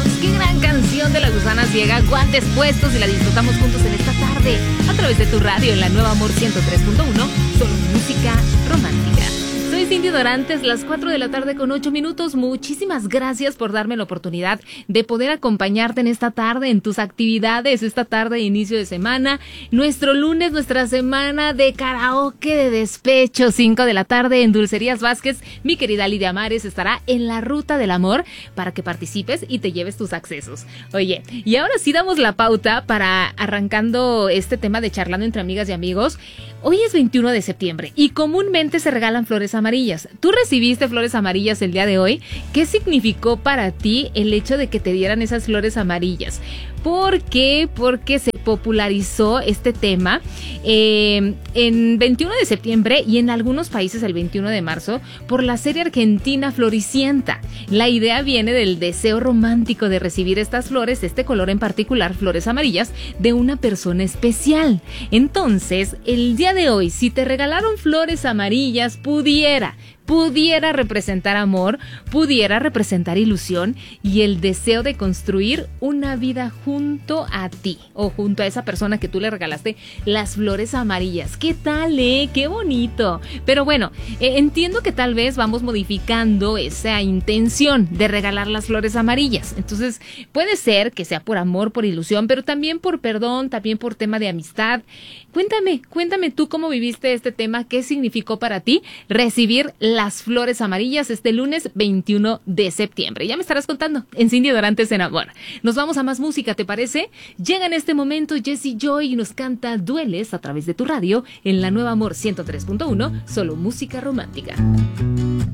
Qué gran canción de La Gusana Ciega, guantes puestos, y la disfrutamos juntos en esta tarde a través de tu radio en la Nueva Amor 103.1, solo música romántica. Soy Cindy Dorantes, las 4 de la tarde con 8 minutos. Muchísimas gracias por darme la oportunidad de poder acompañarte en esta tarde, en tus actividades, esta tarde de inicio de semana. Nuestro lunes, nuestra semana de karaoke de despecho, 5 de la tarde en Dulcerías Vázquez. Mi querida Lidia Mares estará en la ruta del amor para que participes y te lleves tus accesos. Oye, y ahora sí damos la pauta para arrancando este tema de charlando entre amigas y amigos. Hoy es 21 de septiembre y comúnmente se regalan flores amarillas. ¿Tú recibiste flores amarillas el día de hoy? ¿Qué significó para ti el hecho de que te dieran esas flores amarillas? ¿Por qué? Porque se popularizó este tema en 21 de septiembre y en algunos países el 21 de marzo por la serie argentina Floricienta. La idea viene del deseo romántico de recibir estas flores, este color en particular, flores amarillas, de una persona especial. Entonces, el día de hoy, si te regalaron flores amarillas, pudiera representar amor, pudiera representar ilusión y el deseo de construir una vida junto a ti o junto a esa persona que tú le regalaste las flores amarillas. ¿Qué tal, ¡Qué bonito! Pero bueno, entiendo que tal vez vamos modificando esa intención de regalar las flores amarillas. Entonces, puede ser que sea por amor, por ilusión, pero también por perdón, también por tema de amistad. Cuéntame tú cómo viviste este tema, qué significó para ti recibir las flores amarillas este lunes 21 de septiembre. Ya me estarás contando en Cindy Dorantes en Amor. Nos vamos a más música, ¿te parece? Llega en este momento Jessie Joy y nos canta Dueles a través de tu radio en la Nueva Amor 103.1, solo música romántica.